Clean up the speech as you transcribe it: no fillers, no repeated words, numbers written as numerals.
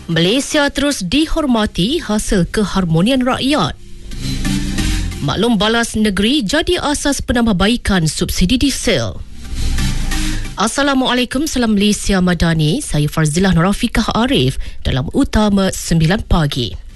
Malaysia terus dihormati hasil keharmonian rakyat. Maklum balas negeri jadi asas penambahbaikan subsidi diesel. Assalamualaikum, salam Malaysia Madani. Saya Farzilah Nurafiqah Arif dalam Utama 9 Pagi.